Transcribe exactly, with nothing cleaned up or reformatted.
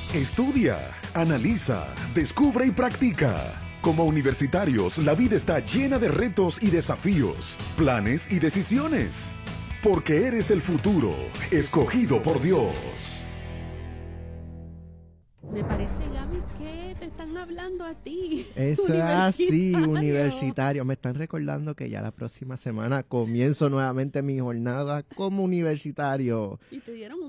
Estudia, analiza, descubre y practica. Como universitarios, la vida está llena de retos y desafíos, planes y decisiones. Porque eres el futuro, escogido por Dios. Me parece, Gaby, que te están hablando a ti. Eso es así, universitario. Me están recordando que ya la próxima semana comienzo nuevamente mi jornada como universitario. Y te dieron